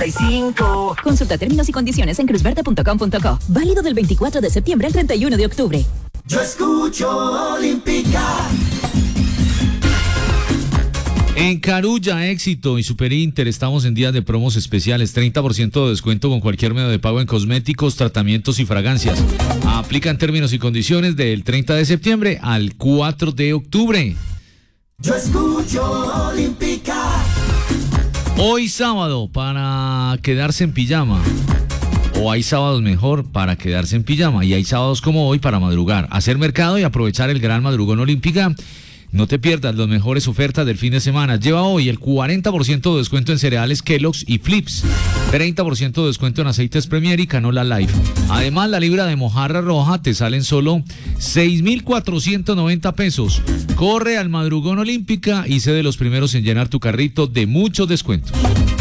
95. Consulta términos y condiciones en cruzverde.com.co. Válido del 24 de septiembre al 31 de octubre. Yo escucho Olímpica. En Carulla, Éxito y Super Inter estamos en días de promos especiales, 30% de descuento con cualquier medio de pago en cosméticos, tratamientos y fragancias. Aplican términos y condiciones del 30 de septiembre al 4 de octubre. Yo escucho Olímpica. Hoy sábado para quedarse en pijama. O hay sábados mejor para quedarse en pijama y hay sábados como hoy para madrugar, hacer mercado y aprovechar el gran madrugón Olímpica. No te pierdas las mejores ofertas del fin de semana. Lleva hoy el 40% de descuento en cereales Kellogg's y Flips, 30% de descuento en aceites Premier y Canola Life. Además, la libra de mojarra roja te sale en solo 6,490 pesos. Corre al madrugón Olímpica y sé de los primeros en llenar tu carrito de muchos descuentos.